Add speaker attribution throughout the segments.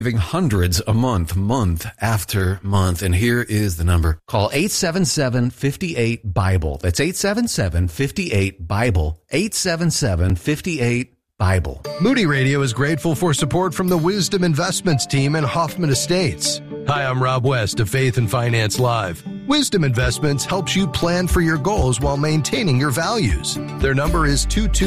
Speaker 1: Giving hundreds a month after month. And here is the number. Call 877-58-BIBLE. That's 877-58-BIBLE. 877-58-BIBLE.
Speaker 2: Moody Radio is grateful for support from the Wisdom Investments team and Hoffman Estates. Hi, I'm Rob West of Faith and Finance Live. Wisdom Investments helps you plan for your goals while maintaining your values. Their number is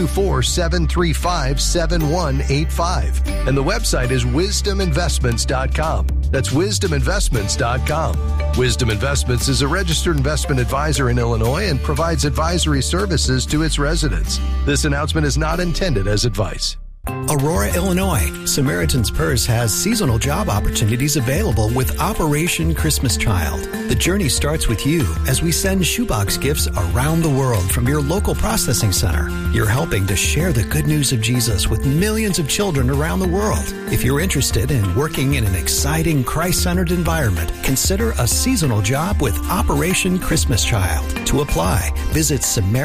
Speaker 2: 224-735-7185. And the website is wisdominvestments.com. That's wisdominvestments.com. Wisdom Investments is a registered investment advisor in Illinois and provides advisory services to its residents. This announcement is not intended as advice.
Speaker 3: Aurora, Illinois. Samaritan's Purse has seasonal job opportunities available with Operation Christmas Child. The journey starts with you as we send shoebox gifts around the world from your local processing center. You're helping to share the good news of Jesus with millions of children around the world. If you're interested in working in an exciting Christ-centered environment, consider a seasonal job with Operation Christmas Child. To apply, visit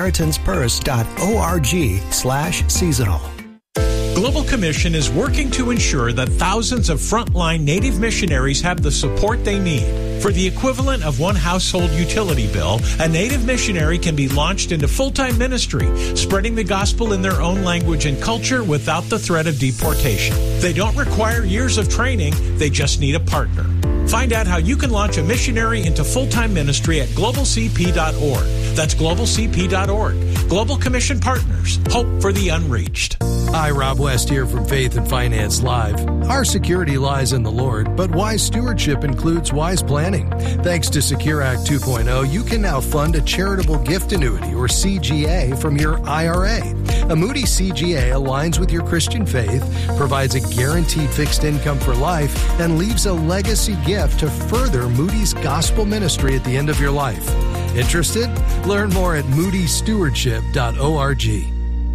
Speaker 3: SamaritansPurse.org/seasonal.
Speaker 4: Global Commission is working to ensure that thousands of frontline Native missionaries have the support they need. For the equivalent of one household utility bill, a Native missionary can be launched into full-time ministry, spreading the gospel in their own language and culture without the threat of deportation. They don't require years of training, they just need a partner. Find out how you can launch a missionary into full-time ministry at globalcp.org. That's globalcp.org. Global Commission Partners. Hope for the unreached.
Speaker 2: Hi, Rob West here from Faith and Finance Live. Our security lies in the Lord, but wise stewardship includes wise planning. Thanks to Secure Act 2.0, you can now fund a charitable gift annuity, or CGA, from your IRA. A Moody CGA aligns with your Christian faith, provides a guaranteed fixed income for life, and leaves a legacy gift to further Moody's gospel ministry at the end of your life. Interested? Learn more at moodystewardship.org.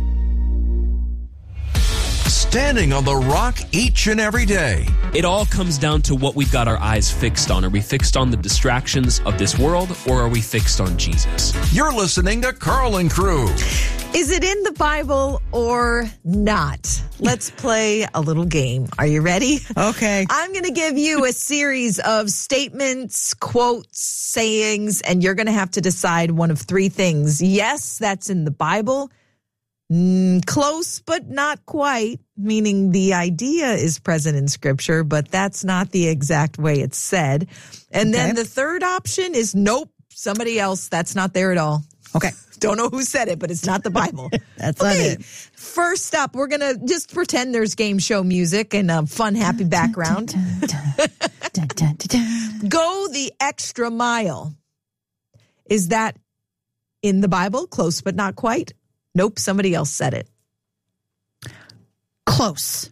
Speaker 5: Standing on the rock each and every day.
Speaker 6: It all comes down to what we've got our eyes fixed on. Are we fixed on the distractions of this world, or are we fixed on Jesus?
Speaker 5: You're listening to Carl and Crew.
Speaker 7: Is it in the Bible or not? Let's play a little game. Are you ready?
Speaker 8: Okay.
Speaker 7: I'm going to give you a series of statements, quotes, sayings, and you're going to have to decide one of three things. Yes, that's in the Bible. Close, but not quite, meaning the idea is present in Scripture, but that's not the exact way it's said. And then the third option is nope, somebody else. That's not there at all.
Speaker 8: Okay.
Speaker 7: Don't know who said it, but it's not the Bible.
Speaker 8: That's not it.
Speaker 7: First up, we're going to just pretend there's game show music and a fun, happy background. Go the extra mile. Is that in the Bible? Close, but not quite. Nope, somebody else said it.
Speaker 8: Close.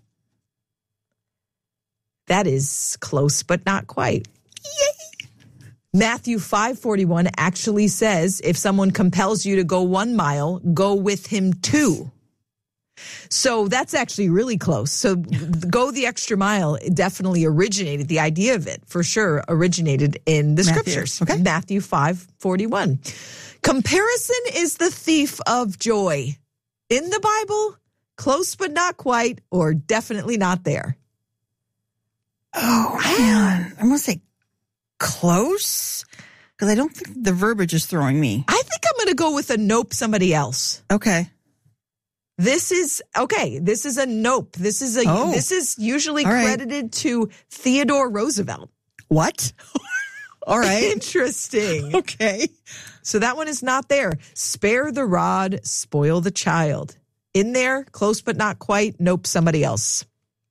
Speaker 7: That is close, but not quite. Yay! Matthew 5:41 actually says, if someone compels you to go 1 mile, go with him 2. So that's actually really close. So go the extra mile definitely originated, the idea of it for sure originated in the Scriptures.
Speaker 8: Okay.
Speaker 7: Matthew 5:41. Comparison is the thief of joy. In the Bible, close but not quite, or definitely not there.
Speaker 8: Oh, man. I'm going to say close, because I don't think the verbiage is throwing me.
Speaker 7: I think I'm going to go with a nope, somebody else.
Speaker 8: Okay.
Speaker 7: This is a nope. This is usually credited to Theodore Roosevelt.
Speaker 8: What? All right.
Speaker 7: Interesting.
Speaker 8: Okay.
Speaker 7: So that one is not there. Spare the rod, spoil the child. In there, close but not quite. Nope, somebody else.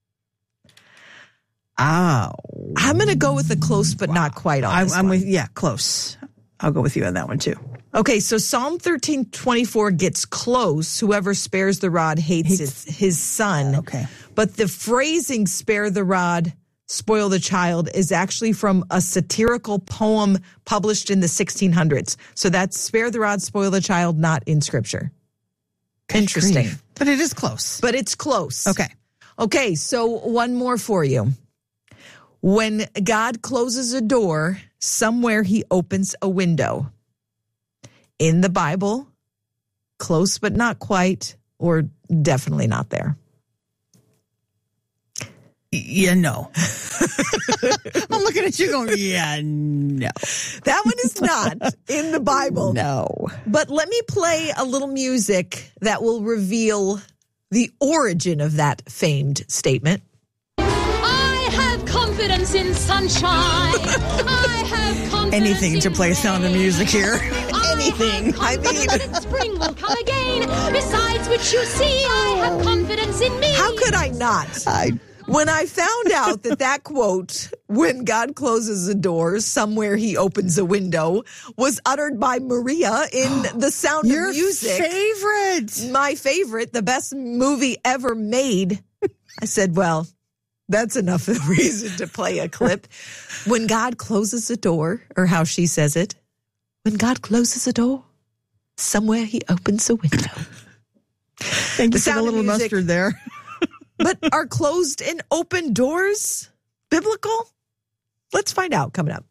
Speaker 8: Oh.
Speaker 7: I'm going to go with the close but not quite on this one.
Speaker 8: Close. I'll go with you on that one too.
Speaker 7: Okay, so Psalm 13:24 gets close. Whoever spares the rod hates his son.
Speaker 8: Okay.
Speaker 7: But the phrasing spare the rod, spoil the child is actually from a satirical poem published in the 1600s. So that's spare the rod, spoil the child, not in Scripture. Interesting.
Speaker 8: Grief. But it is close.
Speaker 7: But it's close.
Speaker 8: Okay,
Speaker 7: so one more for you. When God closes a door, somewhere he opens a window. In the Bible, close but not quite, or definitely not there.
Speaker 8: Yeah, no. I'm looking at you going, yeah, no.
Speaker 7: That one is not in the Bible.
Speaker 8: No.
Speaker 7: But let me play a little music that will reveal the origin of that famed statement.
Speaker 9: I have confidence in sunshine. I have confidence
Speaker 8: Anything to
Speaker 9: in
Speaker 8: play Sound of Music here. Anything.
Speaker 7: I mean,
Speaker 9: that spring will come again. Besides which, you see, I have confidence in me.
Speaker 7: how could I not? When I found out that quote, when God closes a door, somewhere he opens a window, was uttered by Maria in The Sound of Music.
Speaker 8: Your favorite.
Speaker 7: My favorite, the best movie ever made. I said, well, that's enough of a reason to play a clip. When God closes a door, or how she says it, when God closes a door, somewhere he opens a window.
Speaker 8: Thank you for the little mustard there.
Speaker 7: But are closed and open doors biblical? Let's find out coming up.